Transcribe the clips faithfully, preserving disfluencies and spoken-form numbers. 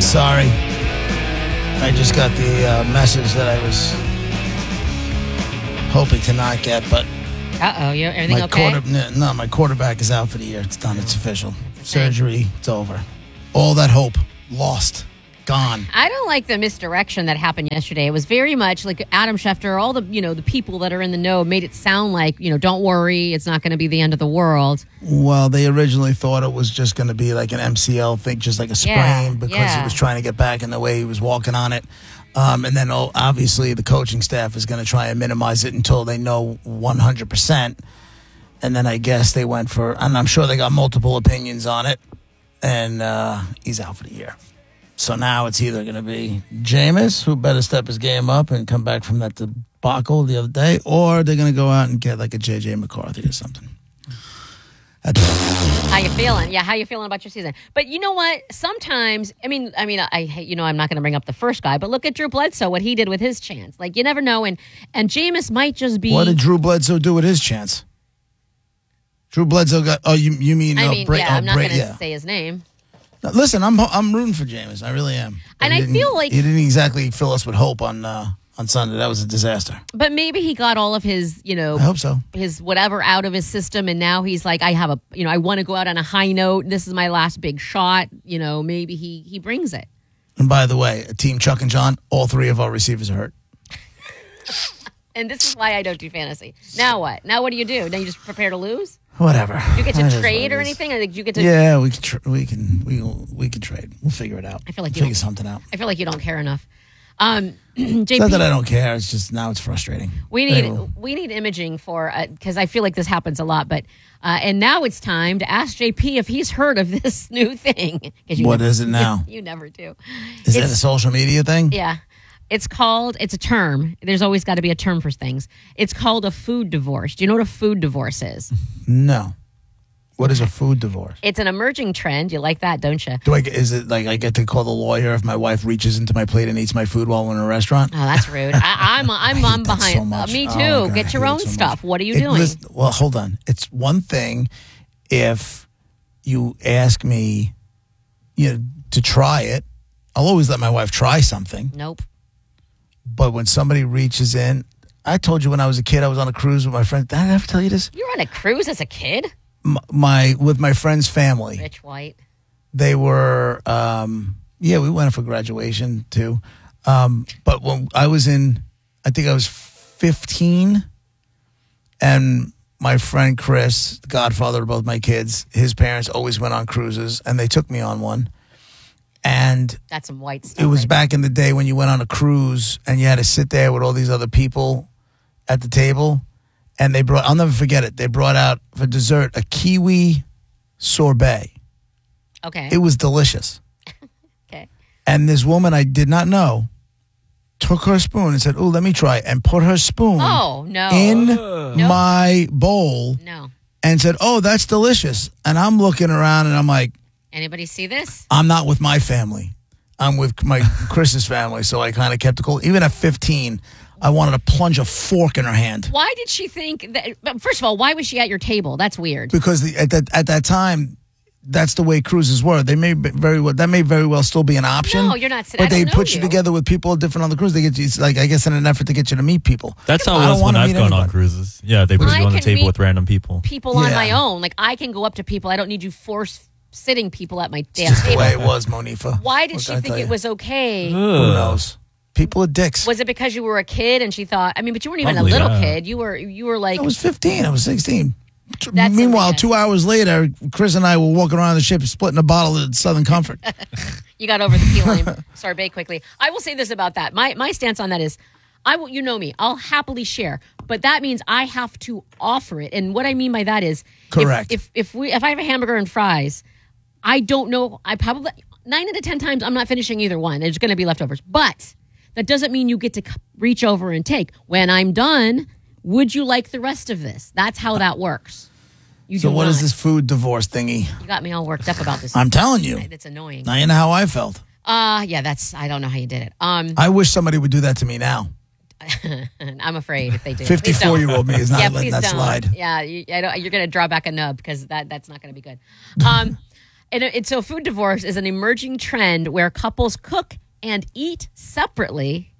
Sorry. I just got the uh, message that I was hoping to not get, but Uh-oh, you everything my okay? quarter, no, my quarterback is out for the year. It's done. It's official. Surgery. It's over. All that hope lost. Gone. I don't like the misdirection that happened yesterday. It was very much like Adam Schefter, all the, you know, the people that are in the know made it sound like, you know, don't worry, it's not going to be the end of the world. Well, they originally thought it was just going to be like an M C L thing, just like a sprain, Yeah, because yeah. he was trying to get back in the way he was walking on it. Um, and then oh, obviously the coaching staff is going to try and minimize it until they know one hundred percent. And then I guess they went for, and I'm sure they got multiple opinions on it, and uh, he's out for the year. So now it's either going to be Jameis, who better step his game up and come back from that debacle the other day, or they're going to go out and get like a J J McCarthy or something. That's- How you feeling? Yeah, how you feeling about your season? But you know what? Sometimes, I mean, I mean, I hate, you know, I'm not going to bring up the first guy, but look at Drew Bledsoe, what he did with his chance. Like, you never know, and and Jameis might just be. What did Drew Bledsoe do with his chance? Drew Bledsoe got. Oh, you you mean? I uh, mean, Bra- yeah, oh, I'm not Bra- going to yeah. say his name. Now, listen, I'm I'm rooting for Jameis. I really am. But And he I didn't- feel like- he didn't exactly fill us with hope on uh, on Sunday. That was a disaster. But maybe he got all of his, you know, I hope so. his whatever out of his system, and now he's like, I have a, you know, I want to go out on a high note. This is my last big shot. You know, maybe he he brings it. And by the way, Team Chuck and John, all three of our receivers are hurt. And this is why I don't do fantasy. Now what? Now what do you do? Now you just prepare to lose? Whatever. Do you get That is to what trade it or is. anything? Or do you get to? Yeah, we can. Tr- we can. We we can trade. We'll figure it out. I feel like we'll you figure don't- something out. I feel like you don't care enough. Um, It's J not P, that I don't care. It's just now it's frustrating. we need Anyway. we need imaging for because I feel like this happens a lot. But uh, and now it's time to ask J P if he's heard of this new thing. 'Cause you What never- is it now? You never do. Is that a It's- social media thing? Yeah. It's called, it's a term. There's always got to be a term for things. It's called a food divorce. Do you know what a food divorce is? No. What is a food divorce? It's an emerging trend. You like that, don't you? Do I? get- Is it like I get to call the lawyer if my wife reaches into my plate and eats my food while we're in a restaurant? Oh, that's rude. I, I'm I'm, hate I'm that behind. so much. uh, me too. Oh, God, I Get your hate own it so stuff. much. What are you It- doing? listen- well, hold on. It's one thing if you ask me, you know, to try it. I'll always let my wife try something. Nope. But when somebody reaches in, I told you when I was a kid, I was on a cruise with my friend. Did I ever tell you this? You were on a cruise as a kid? M- My with my friend's family. Rich White. They were, um, yeah, we went for graduation too. Um, but when I was in, I think I was fifteen, and my friend Chris, the godfather of both my kids, his parents always went on cruises, and they took me on one. And That's some white stuff. it was right back in the day when you went on a cruise and you had to sit there with all these other people at the table. And they brought, I'll never forget it, they brought out for dessert a kiwi sorbet. there. Okay. It was delicious. okay. And this woman I did not know took her spoon and said, "Oh, let me try," and put her spoon Oh, no. in Nope. my bowl No. and said, "Oh, that's delicious." And I'm looking around and I'm like, Anybody see this? I'm not with my family. I'm with my Chris's family. So I kind of kept it cool. Even at fifteen, I wanted to plunge a fork in her hand Why did she think that? but First of all, why was she at your table? That's weird. because the, at that at that time, that's the way cruises were. They may be very well that may very well still be an option. No, you're not sitting- But I they don't know put you you. together with people different on the cruise. They get you, it's like I guess in an effort to get you to meet people. That's how I it don't was when wanna I've meet gone on anybody. cruises. Yeah, they put I you on the can table meet with random people. People on Yeah. my own. Like, I can go up to people. I don't need you force sitting people at my damn Just the table. way it was, Monifa. Why did What she can I think tell it you? was okay? Who knows? People are dicks. Was it because you were a kid and she thought? I mean, but you weren't even Probably a little not. kid. You were. You were like. I was fifteen. I was sixteen. That's Meanwhile, hilarious. two hours later, Chris and I were walking around the ship splitting a bottle of Southern Comfort. You got over the key lime sorbet quickly. I will say this about that. My my stance on that is, I will. You know me. I'll happily share, but that means I have to offer it. And what I mean by that is, if- Correct. If if, we if I have a hamburger and fries, I don't know. I probably nine out of ten times I'm not finishing either one. There's going to be leftovers, but that doesn't mean you get to c- reach over and take. When I'm done, would you like the rest of this? That's how that works. You So do what not. is this food divorce thingy? You got me all worked up about this. I'm telling you. It's annoying. Now you know how I felt. Uh yeah, that's. I don't know how you did it. Um, I wish somebody would do that to me now. I'm afraid if they do. fifty-four-year-old me is not yeah, letting please that don't. slide. Yeah, you, I don't, you're going to draw back a nub because that that's not going to be good. Um, and it, so food divorce is an emerging trend where couples cook and eat separately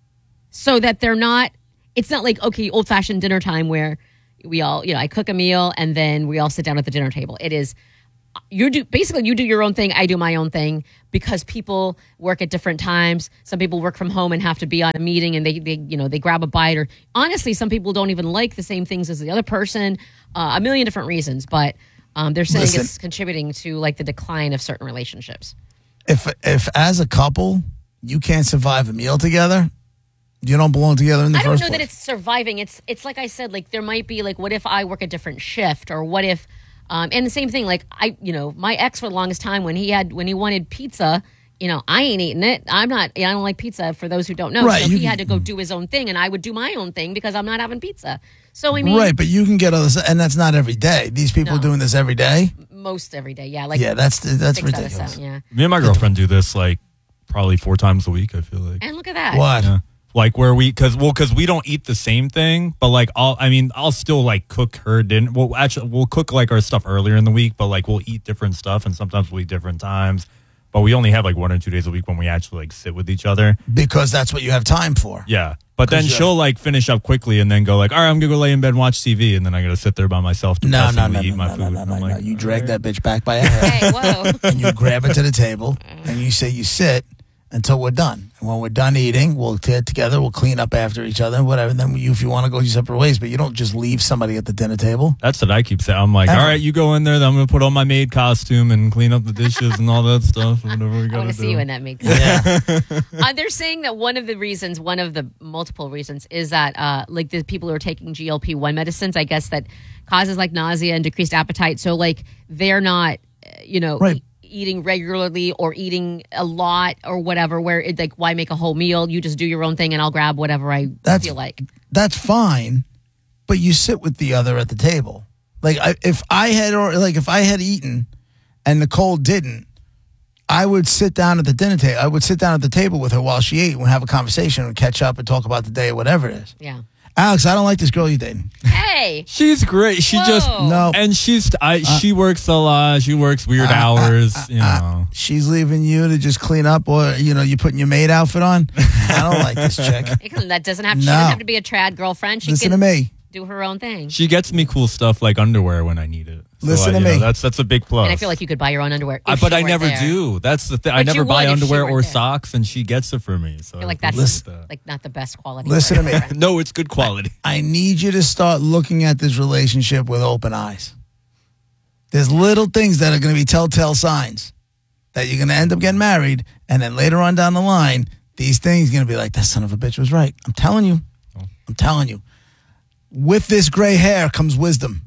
so that they're not, it's not like, okay, old fashioned dinner time where we all, you know, I cook a meal and then we all sit down at the dinner table. It is, you do, basically you do your own thing, I do my own thing, because people work at different times. Some people work from home and have to be on a meeting and they, they you know, they grab a bite, or honestly, some people don't even like the same things as the other person, uh, a million different reasons, but um, they're saying Listen, it's contributing to like the decline of certain relationships. If, if as a couple, you can't survive a meal together, you don't belong together in the I don't first know place. that it's surviving. It's it's like I said, like there might be like, what if I work a different shift, or what if, um, and the same thing, like I, you know, my ex for the longest time when he had when he wanted pizza, you know, I ain't eating it. I'm not. I don't like pizza. For those who don't know, Right, so you- he had to go do his own thing, and I would do my own thing because I'm not having pizza. So I mean, Right, but you can get others, and that's not every day. These people No. are doing this every day. most every day, yeah, like Yeah, that's that's six out of ridiculous. seven, yeah. Me and my girlfriend do this like probably four times a week. I feel like. And look at that. What? Yeah. Like where we, cause well, cause we don't eat the same thing, but like I'll, I mean, I'll still like cook her dinner. Well, actually, we'll cook like our stuff earlier in the week, but like we'll eat different stuff, and sometimes we'll eat different times. But we only have like one or two days a week when we actually like sit with each other. Because that's what you have time for. Yeah. But then 'Cause you she'll like finish up quickly and then go like, all right, I'm gonna go lay in bed and watch T V, and then I gotta sit there by myself to No, no, no, passively no, eat my no, food. no, no, And no, I'm no. like, You all drag right. that bitch back by a hair, Hey, whoa. and you grab it to the table, and you say you sit until we're done. And when we're done eating, we'll get together, we'll clean up after each other, and whatever. And then you, if you want to go your separate ways, but you don't just leave somebody at the dinner table. That's what I keep saying. I'm like, Ever. all right, you go in there. Then I'm gonna put on my maid costume and clean up the dishes and all that stuff. Whatever we I gotta want to do. see you in that makeup. Yeah. Uh, they're saying that one of the reasons, one of the multiple reasons, is that uh, like the people who are taking G L P one medicines, I guess that causes like nausea and decreased appetite. So like they're not, uh, you know, Right. e- eating regularly or eating a lot or whatever. Where it, like, why make a whole meal? You just do your own thing, and I'll grab whatever I That's- feel like. That's fine, but you sit with the other at the table. Like I, if I had, or like if I had eaten, and Nicole didn't, I would sit down at the dinner table. I would sit down at the table with her while she ate, and we'd have a conversation and catch up and talk about the day or whatever it is. Yeah. Alex, I don't like this girl you're dating. Hey. She's great. She Whoa. just No. and she's I she works a lot. She works weird hours. you know. She's leaving you to just clean up, or you know, you putting your maid outfit on. I don't like this chick. It can- That doesn't have. She No. doesn't have to be a trad girlfriend. She Listen can to me. do her own thing. She gets me cool stuff like underwear when I need it. So Listen I, to you know, me. that's that's a big plus. And I feel like you could buy your own underwear. If I, but she I weren't never there. do. That's the thing. I But never you buy would if she underwear weren't or there. socks, and she gets it for me. So I feel like I that's appreciate that. like not the best quality. Listen for to a me. friend. No, it's good quality. I need you to start looking at this relationship with open eyes. There's little things that are going to be telltale signs that you're going to end up getting married, and then later on down the line, these things are going to be like, that son of a bitch was right. I'm telling you. I'm telling you. With this gray hair comes wisdom.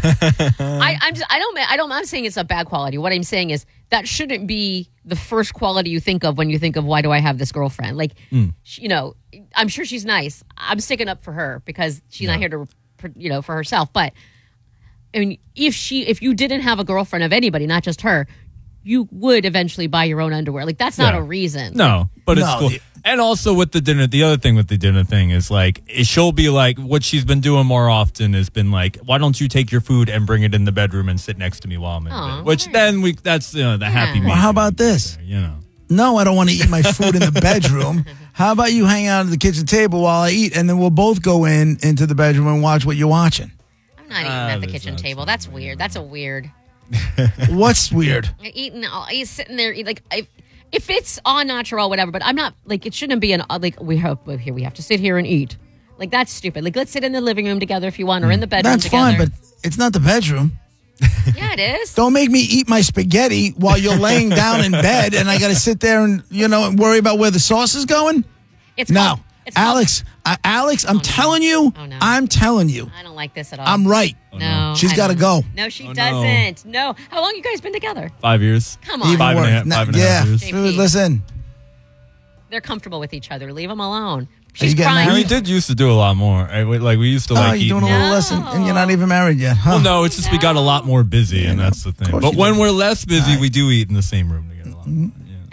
I, I'm just, I don't I don't I'm saying it's a bad quality. What I'm saying is that shouldn't be the first quality you think of when you think of why do I have this girlfriend? Like, she, you know, I'm sure she's nice. I'm sticking up for her because she's not here to, you know, for herself. But I mean, if she if you didn't have a girlfriend of anybody, not just her, you would eventually buy your own underwear. Like that's not Yeah. a reason. No, but it's No, cool. the- And also with the dinner, the other thing with the dinner thing is like, it- she'll be like, what she's been doing more often has been like, why don't you take your food and bring it in the bedroom and sit next to me while I'm in Aw, bed? Which then we, that's you know, the happy Yeah. medium. Well, how about this? You know. No, I don't want to eat my food in the bedroom. How about you hang out at the kitchen table while I eat, and then we'll both go in into the bedroom and watch what you're watching? I'm not eating Ah, at the that's kitchen not table. so That's weird. weird. That's a weird. What's weird? Eating, I'll eat sitting there, eat, like if, if it's all natural, whatever. But I'm not like it shouldn't be an like we have well, here we have to sit here and eat. Like that's stupid. Like let's sit in the living room together if you want, or in the bedroom. That's together. fine, but it's not the bedroom. yeah, it is. Don't make me eat my spaghetti while you're laying down in bed, and I got to sit there and you know and worry about where the sauce is going. It's No, called, it's called- Alex, I, Alex, I'm no. telling you, Oh, no. I'm telling you, I don't like this at all. I'm right. no, She's I got to don't. go. No, she Oh, no. doesn't. No. How long you guys been together? Five years. Come Even on. Five and a worse. half- No, five and a yeah, half years. dude, listen. They're comfortable with each other. Leave them alone. you She's getting crying. married? We did used to do a lot more. Right? We- Like we used to Oh, like you're eat. doing a little No. less, and, and you're not even married yet, huh? Well, no, it's just we got a lot more busy, and that's the thing. course But you when did. we're less busy, we do eat in the same room together. A lot. Yeah. I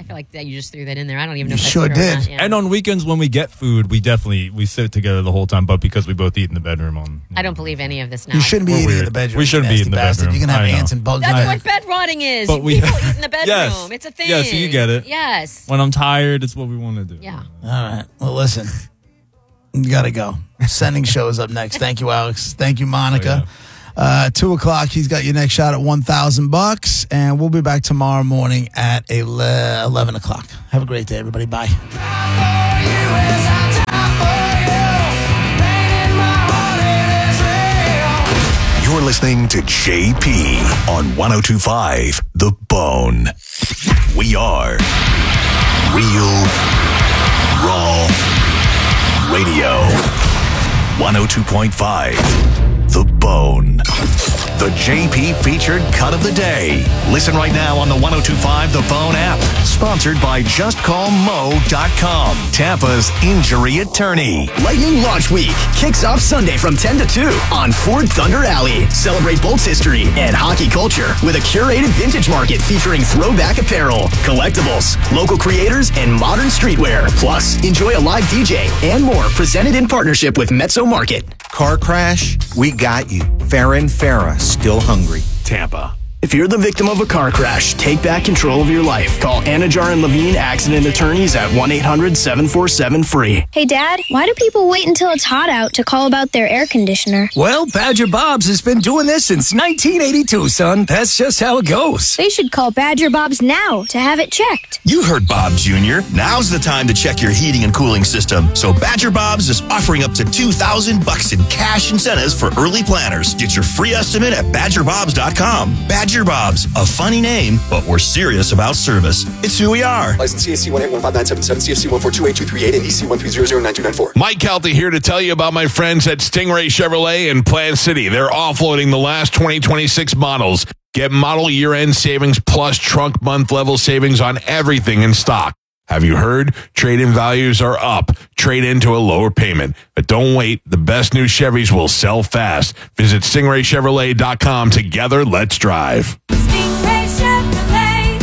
feel like that you just threw that in there. I don't even know You if that's sure true or did. not, yeah. And on weekends when we get food, we definitely we sit together the whole time. But because we both eat in the bedroom, on I don't believe any of this now. You shouldn't be We're eating in weird. the bedroom. We shouldn't you be in the nasty bastard. bedroom. You're going to I have know. ants and bugs. That's in what there. bed rotting is. But we- People eat in the bedroom. Yes. It's a thing. Yeah, so you get it. Yes. when I'm tired, it's what we want to do. Yeah. All right. Well, listen. You got to go. Sending shows up next. Thank you, Alex. Thank you, Monica. Oh, Uh, two o'clock, he's got your next shot at one thousand bucks, and we'll be back tomorrow morning at eleven o'clock. Have a great day, everybody. Bye. You're listening to J P on one oh two point five The Bone. We are Real Raw Radio. one oh two point five The Bone. The J P featured cut of the day. Listen right now on the one oh two point five The Bone app. Sponsored by just call mo dot com, Tampa's injury attorney. Lightning Launch Week kicks off Sunday from ten to two on Ford Thunder Alley. Celebrate Bolts history and hockey culture with a curated vintage market featuring throwback apparel, collectibles, local creators, and modern streetwear. Plus, enjoy a live D J and more presented in partnership with Mezzo Market. Car crash? We got you. Farron Farah, still hungry. Tampa. If you're the victim of a car crash, take back control of your life. Call Anajar and Levine Accident Attorneys at one eight hundred seven four seven free. Hey, Dad, why do people wait until it's hot out to call about their air conditioner? Well, Badger Bob's has been doing this since nineteen eighty-two, son. That's just how it goes. They should call Badger Bob's now to have it checked. You heard Bob Junior Now's the time to check your heating and cooling system. So Badger Bob's is offering up to two thousand bucks in cash incentives for early planners. Get your free estimate at badger bobs dot com. Badger Bob's, a funny name, but we're serious about service. It's who we are. License C A C one eight one five nine seven seven, C F C one four two eight two three eight, and E C one three zero zero nine two nine four. Mike Calta here to tell you about my friends at Stingray Chevrolet in Plant City. They're offloading the last twenty twenty-six models. Get model year-end savings plus trunk month level savings on everything in stock. Have you heard? Trade-in values are up. Trade into a lower payment. But don't wait. The best new Chevys will sell fast. Visit stingray chevrolet dot com. Together, let's drive. Stingray Chevrolet.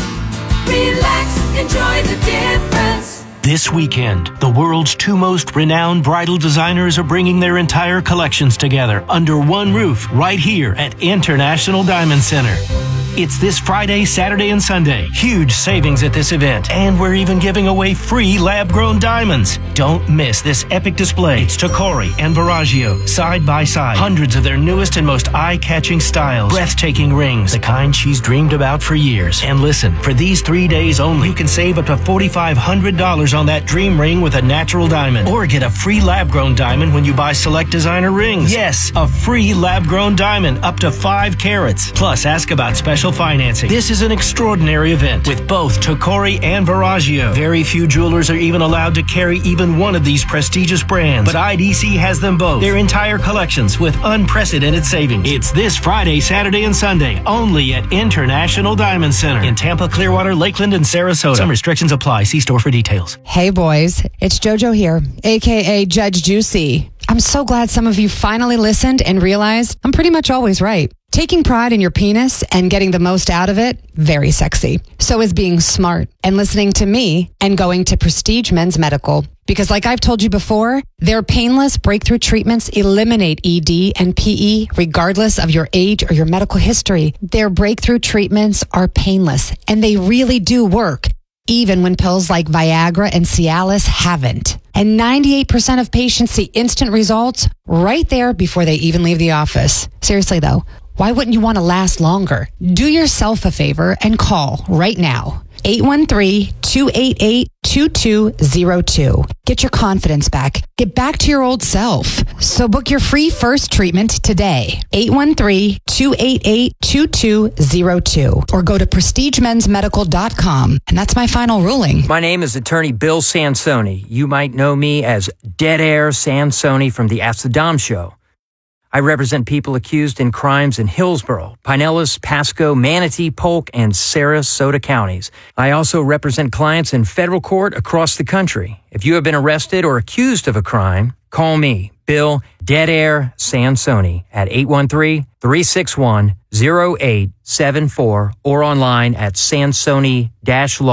Relax, enjoy the difference. This weekend, the world's two most renowned bridal designers are bringing their entire collections together under one roof right here at International Diamond Center. It's this Friday, Saturday, and Sunday. Huge savings at this event. And we're even giving away free lab-grown diamonds. Don't miss this epic display. It's Tacori and Viraggio, side by side. Hundreds of their newest and most eye-catching styles. Breathtaking rings, the kind she's dreamed about for years. And listen, for these three days only, you can save up to four thousand five hundred dollars on that dream ring with a natural diamond. Or get a free lab-grown diamond when you buy select designer rings. Yes, a free lab-grown diamond up to five carats. Plus, ask about special financing. This is an extraordinary event with both Tacori and Viraggio. Very few jewelers are even allowed to carry even one of these prestigious brands, but I D C has them both. Their entire collections with unprecedented savings. It's this Friday, Saturday, and Sunday only at International Diamond Center in Tampa, Clearwater, Lakeland, and Sarasota. Some restrictions apply. See store for details. Hey boys, it's JoJo here, aka Judge Juicy. I'm so glad some of you finally listened and realized I'm pretty much always right. Taking pride in your penis and getting the most out of it, very sexy. So is being smart and listening to me and going to Prestige Men's Medical. Because like I've told you before, their painless breakthrough treatments eliminate E D and P E regardless of your age or your medical history. Their breakthrough treatments are painless and they really do work, even when pills like Viagra and Cialis haven't. And ninety-eight percent of patients see instant results right there before they even leave the office. Seriously though, why wouldn't you want to last longer? Do yourself a favor and call right now. eight one three, two eight eight, two two zero two. Get your confidence back. Get back to your old self. So book your free first treatment today. eight one three, two eight eight, two two zero two. Or go to prestige men's medical dot com. And that's my final ruling. My name is attorney Bill Sansoni. You might know me as Dead Air Sansoni from the Ask the Dom show. I represent people accused in crimes in Hillsborough, Pinellas, Pasco, Manatee, Polk, and Sarasota counties. I also represent clients in federal court across the country. If you have been arrested or accused of a crime, call me, Bill Dead Air Sansoni, at eight one three, three six one, zero eight seven four or online at sansoni dash law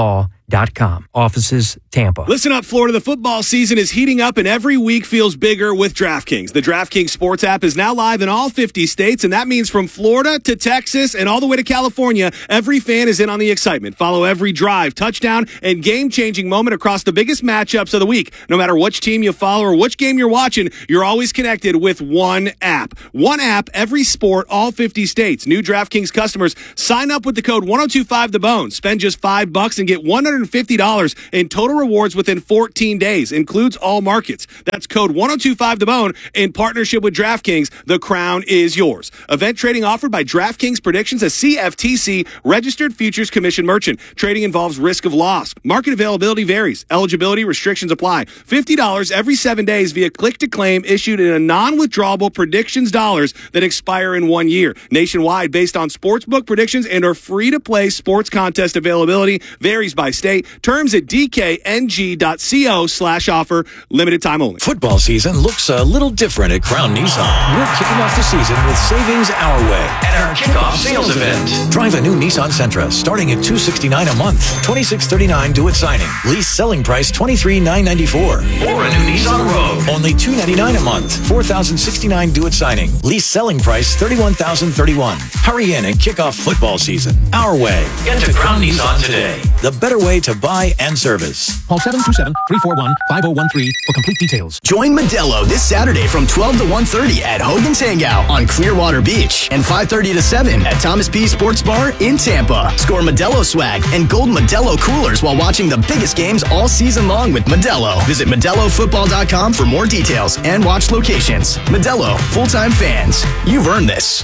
dot com. Offices, Tampa. Listen up, Florida. The football season is heating up and every week feels bigger with DraftKings. The DraftKings Sports app is now live in all fifty states, and that means from Florida to Texas and all the way to California, every fan is in on the excitement. Follow every drive, touchdown, and game-changing moment across the biggest matchups of the week. No matter which team you follow or which game you're watching, you're always connected with one app. One app, every sport, all fifty states. New DraftKings customers sign up with the code one oh two five the bone. Spend just five bucks and get one hundred fifty dollars in total rewards within fourteen days. Includes all markets. That's code one oh two five the bone in partnership with DraftKings. The crown is yours. Event trading offered by DraftKings Predictions, a C F T C registered futures commission merchant. Trading involves risk of loss. Market availability varies. Eligibility restrictions apply. fifty dollars every seven days via click to claim issued in a non-withdrawable predictions dollars that expire in one year. Nationwide based on sportsbook predictions and are free to play sports contest availability varies by state. Terms at dkng.co slash offer. Limited time only. Football season looks a little different at Crown Nissan. We're kicking off the season with savings our way at our kickoff sales event. Drive a new Nissan Sentra starting at two hundred sixty-nine dollars a month, twenty-six thirty-nine due at signing. Lease selling price twenty-three thousand nine hundred ninety-four dollars. Or a new Nissan Rogue, only two hundred ninety-nine dollars a month, four thousand sixty-nine dollars due at signing. Lease selling price thirty-one thousand thirty-one dollars. Hurry in and kick off football season our way. Get to Crown Nissan today. The better way to buy and service. Call seven two seven, three four one, five oh one three for complete details. Join Modelo this Saturday from twelve to one thirty at Hogan's Hangout on Clearwater Beach and five thirty to seven at Thomas P. Sports Bar in Tampa. Score Modelo swag and gold Modelo coolers while watching the biggest games all season long with Modelo. Visit Modelo Football dot com for more details and watch locations. Modelo, full-time fans. You've earned this.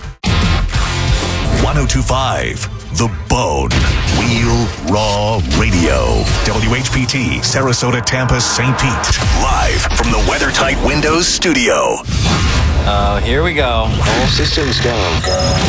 one oh two point five The Bone. Real Raw Radio. W H P T, Sarasota, Tampa, Saint Pete. Live from the WeatherTight Windows studio. Oh, here we go. All systems go.